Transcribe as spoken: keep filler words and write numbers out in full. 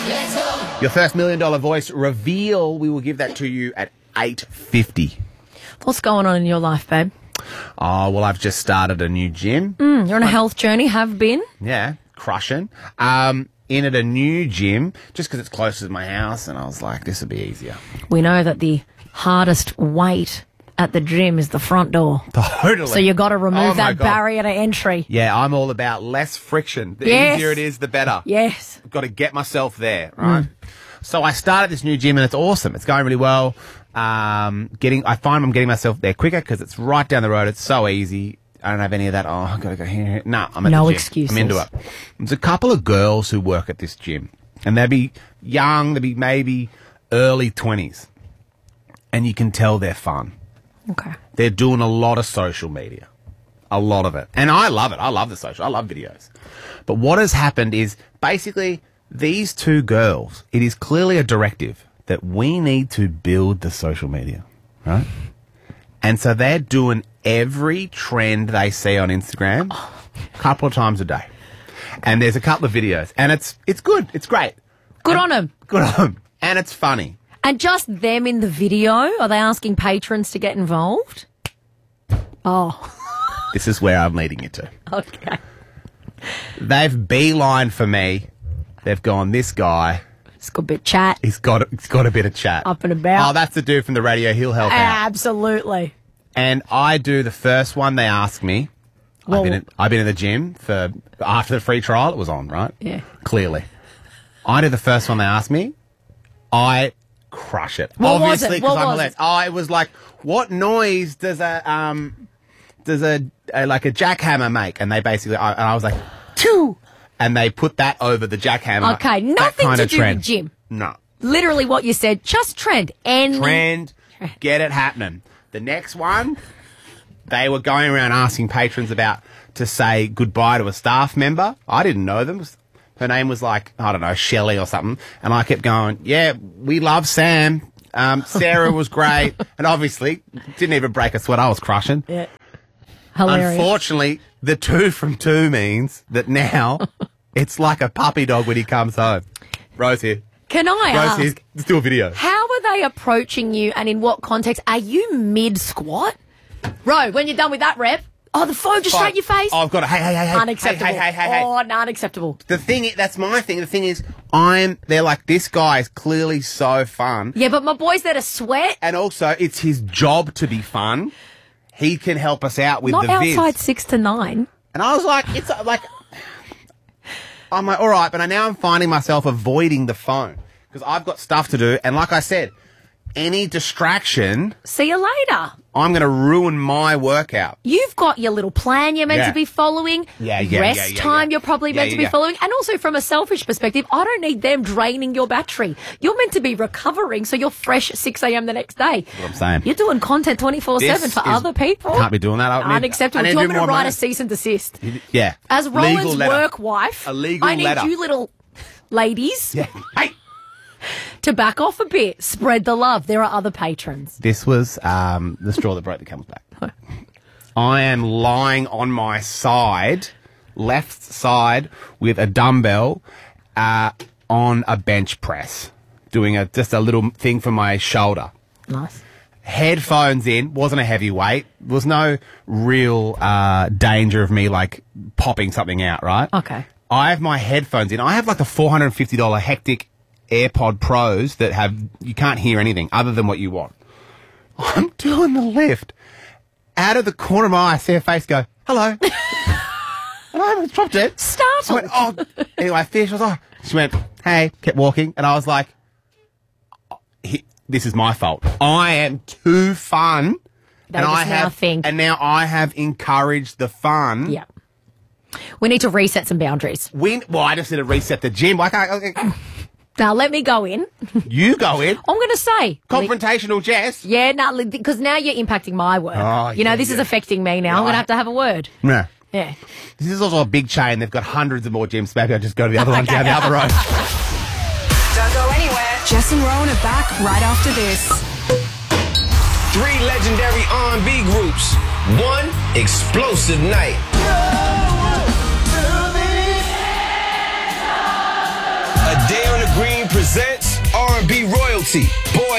Your first million dollar voice reveal, we will give that to you at eight fifty. What's going on in your life, babe? Oh, well, I've just started a new gym. Mm, you're on a health journey, have been? Yeah, crushing. Um, in at a new gym, just because it's closer to my house, and I was like, this will be easier. We know that the hardest weight at the gym is the front door. Totally. So you got to remove Oh, my that God. barrier to entry. Yeah, I'm all about less friction. The Yes. easier it is, the better. Yes. I've got to get myself there, right? Mm. So I started this new gym, and it's awesome. It's going really well. Um, getting, I find I'm getting myself there quicker because it's right down the road. It's so easy. I don't have any of that. Oh, I've got to go here. here. No, I'm at No the gym. excuses. I'm into it. There's a couple of girls who work at this gym, and they'll be young. They'll be maybe early twenties, and you can tell they're fun. Okay. They're doing a lot of social media. A lot of it. And I love it. I love the social. I love videos. But what has happened is basically these two girls, it is clearly a directive that we need to build the social media, right? And so they're doing every trend they see on Instagram a couple of times a day. And there's a couple of videos. And it's it's good. It's great. Good and, on them. Good on them. And it's funny. And just them in the video? Are they asking patrons to get involved? Oh. This is where I'm leading you to. Okay. They've beelined for me. They've gone, this guy, It's got a bit of chat. he's got, he's got a bit of chat. Up and about. Oh, that's the dude from the radio. He'll help out. Absolutely. And I do the first one they ask me. Well- I've, been in, I've been in the gym for, after the free trial, it was on, right? Yeah. Clearly. I do the first one they ask me. I crush it. What was Obviously, it? What because I'm was hilarious. it? Oh, it was like, what noise does a, um, does a, a like a jackhammer make? And they basically, I, and I was like, two. And they put that over the jackhammer. Okay, that nothing kind to of do trend. with gym. No. Literally what you said, just trend. And Trend, get it happening. The next one, they were going around asking patrons about to say goodbye to a staff member. I didn't know them. Her name was like, I don't know, Shelley or something. And I kept going, yeah, we love Sam. Um, Sarah was great. And obviously, didn't even break a sweat. I was crushing. Yeah. Hilarious. Unfortunately, the two from two means that now it's like a puppy dog when he comes home. Rose here. Can I Rose ask, here. Let's do a video. how are they approaching you and in what context? Are you mid-squat? Ro, when you're done with that rep, oh, the phone just straight in your face? Oh, I've got to, hey, hey, hey, hey. Unacceptable. Hey, hey, hey, hey, hey. Oh, no, unacceptable. The thing, i- that's my thing. The thing is, I'm, they're like, this guy is clearly so fun. Yeah, but my boy's there to sweat. And also, it's his job to be fun. He can help us out with Not the vids. outside six to nine. And I was like, it's uh, like, I'm like, all right, but I now I'm finding myself avoiding the phone because I've got stuff to do. And like I said, any distraction, See you later. I'm going to ruin my workout. You've got your little plan you're meant Yeah. to be following. Yeah, yeah, Rest yeah, yeah, time yeah. you're probably Yeah, meant yeah, to be yeah. following. And also from a selfish perspective, I don't need them draining your battery. You're meant to be recovering so you're fresh at six a.m. the next day. That's what I'm saying. You're doing content twenty-four seven This for is- other people. Can't be doing that. I need- Unacceptable. I need Do you to want do me to more write money. a cease and desist? Yeah. As Legal Roland's letter. work wife, A legal I need letter. you little ladies Yeah. Hey. to back off a bit. Spread the love. There are other patrons. This was um, the straw that broke the camel's back. I am lying on my side, left side, with a dumbbell uh, on a bench press, doing a just a little thing for my shoulder. Nice. Headphones in, wasn't a heavy weight. There was no real uh, danger of me like popping something out, right? Okay. I have my headphones in. I have like the four hundred fifty dollars Hectic AirPod Pros that have, you can't hear anything other than what you want. I'm doing the lift. Out of the corner of my eye, I see her face go, hello. And I dropped it. Startled. I went, oh. Anyway, I finished. I was like, she went, hey, kept walking. And I was like, he, this is my fault. I am too fun. They and just I now have, think- and now I have encouraged the fun. Yeah. We need to reset some boundaries. We, well, I just need to reset the gym. Why can't I, Now, let me go in. you go in. I'm going to say. Confrontational, Jess. Yeah, no, because now you're impacting my work. Oh, you know, yeah, this is yeah. affecting me now. I'm going to have to have a word. Yeah. Yeah. This is also a big chain. They've got hundreds of more gyms. Maybe I'll just go to the other one down the other road. Don't go anywhere. Jess and Rowan are back right after this. Three legendary R and B groups. One explosive night. A day on the green royalty. Boy